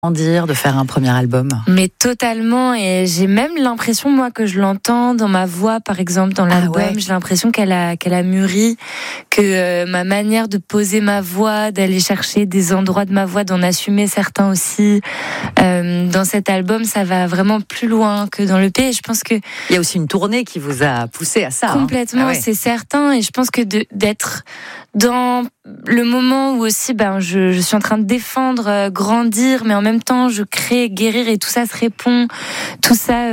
dire, de faire un premier album? Mais totalement, et j'ai même l'impression, moi, que je l'entends dans ma voix, par exemple, dans l'album. ouais. J'ai l'impression qu'elle a mûri, que ma manière de poser ma voix, d'aller chercher des endroits de ma voix, d'en assumer certains aussi, dans cet album, ça va vraiment plus loin que dans l'EP. Et je pense que il y a aussi une tournée qui vous a poussé à ça. Complètement, Ah ouais. C'est certain. Et je pense que d'être dans le moment où aussi, je suis en train de défendre, grandir, mais en même temps, je crée, guérir, et tout ça se répond. Tout ça,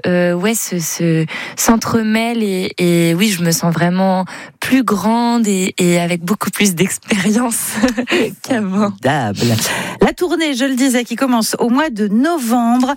s'entremêle, et oui, je me sens vraiment plus grande et avec beaucoup plus d'expérience qu'avant. Formidable. La tournée, je le disais, qui commence au mois de novembre.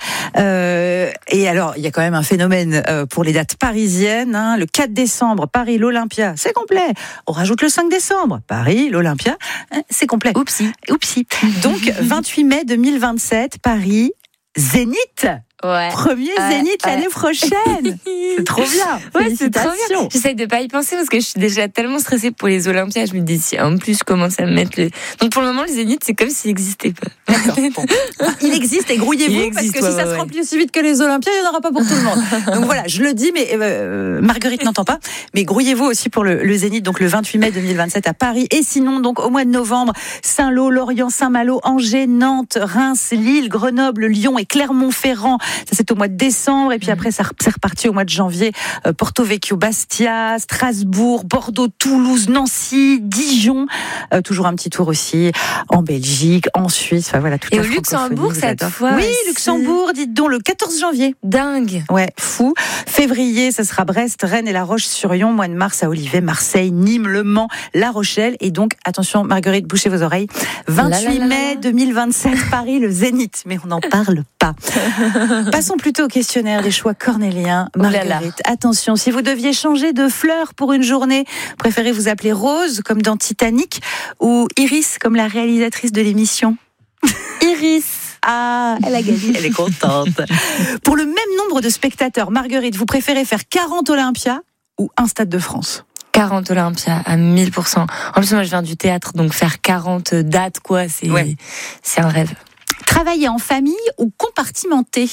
Et alors, il y a quand même un phénomène pour les dates parisiennes. Le 4 décembre, Paris, l'Olympia, c'est complet. On rajoute le 5 décembre, Paris, l'Olympia, c'est complet. Oupsie. Donc, 28 mai 2027, Paris, Zénith. Ouais. Premier Zénith l'année prochaine. C'est trop bien. Ouais, c'est trop bien. J'essaye de pas y penser parce que je suis déjà tellement stressée pour les Olympiades. Je me dis, si en plus je commence à me mettre Donc pour le moment, le Zénith, c'est comme s'il n'existait pas. D'accord. Bon. Il existe, et grouillez-vous, parce que si ça se remplit aussi vite que les Olympiades, il n'y en aura pas pour tout le monde. Donc voilà, je le dis, mais Marguerite n'entend pas. Mais grouillez-vous aussi pour le Zénith, donc le 28 mai 2027 à Paris. Et sinon, donc au mois de novembre, Saint-Lô, Lorient, Saint-Malo, Angers, Nantes, Reims, Lille, Grenoble, Lyon et Clermont-Ferrand. Ça, c'est au mois de décembre. Et puis après, c'est reparti au mois de janvier. Porto Vecchio, Bastia, Strasbourg, Bordeaux, Toulouse, Nancy, Dijon. Toujours un petit tour aussi en Belgique, en Suisse. Enfin voilà, toute et la au Luxembourg cette fois. Oui, Luxembourg, dites donc, le 14 janvier. Dingue. Ouais, fou. Février, ça sera Brest, Rennes et La Roche-sur-Yon. Mois de mars à Olivet, Marseille, Nîmes, Le Mans, La Rochelle. Et donc, attention, Marguerite, bouchez vos oreilles. 28 mai 2027, Paris, le Zénith. Mais on n'en parle pas. Passons plutôt au questionnaire des choix cornéliens. Marguerite, attention, si vous deviez changer de fleur pour une journée, préférez vous appeler Rose, comme dans Titanic, ou Iris, comme la réalisatrice de l'émission? Iris. Ah, elle a gagné, elle est contente. Pour le même nombre de spectateurs, Marguerite, vous préférez faire 40 Olympia ou un Stade de France? 40 Olympia à 1000%. En plus, moi, je viens du théâtre, donc faire 40 dates, c'est un rêve. Travailler en famille ou compartimenté?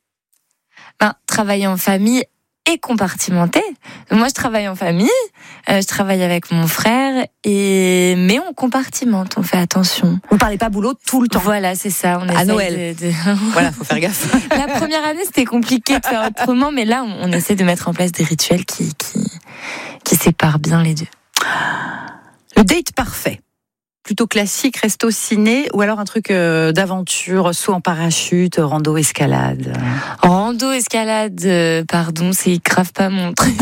Travailler en famille et compartimenté. Moi, je travaille en famille, je travaille avec mon frère, mais on compartimente, on fait attention. Vous parlez pas boulot tout le temps? Voilà, c'est ça. On à Noël. Voilà, faut faire gaffe. La première année, c'était compliqué de faire autrement, mais là, on essaie de mettre en place des rituels qui séparent bien les deux. Le date parfait. Plutôt classique, resto ciné, ou alors un truc d'aventure, saut en parachute, rando, escalade? Rando, escalade, c'est grave pas mon truc.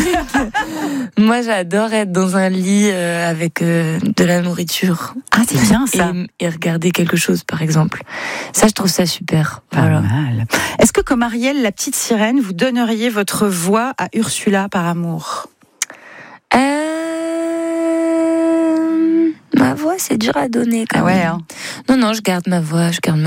Moi, j'adore être dans un lit avec de la nourriture. Ah, c'est bien ça. Et regarder quelque chose, par exemple. Ça, je trouve ça super. Pas mal. Est-ce que, comme Ariel, la petite sirène, vous donneriez votre voix à Ursula par amour? Ma voix, c'est dur à donner quand même. Ouais, hein. Non, je garde ma voix.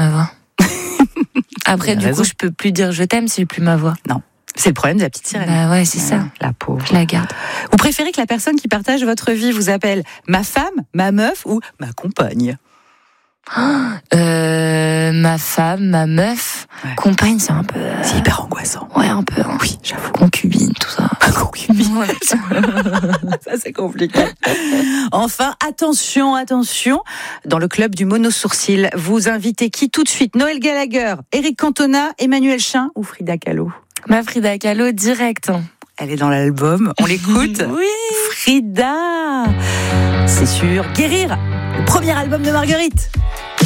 Après, du coup, je peux plus dire je t'aime si j'ai plus ma voix. Non. C'est le problème de la petite sirène. Ouais, c'est ça. La pauvre. Je la garde. Vous préférez que la personne qui partage votre vie vous appelle ma femme, ma meuf ou ma compagne? Ma femme, ma meuf, compagne, c'est un peu... C'est hyper angoissant. Ouais, un peu. Hein. Oui, j'avoue. Concubine, tout ça. Concubine. Ça, c'est compliqué. Enfin, attention. Dans le club du mono-sourcil, vous invitez qui tout de suite? Noël Gallagher, Eric Cantona, Emmanuel Chin ou Frida Kahlo? Ma Frida Kahlo, direct. Elle est dans l'album, on l'écoute? Oui. Frida. C'est sûr. Guérir, le premier album de Marguerite.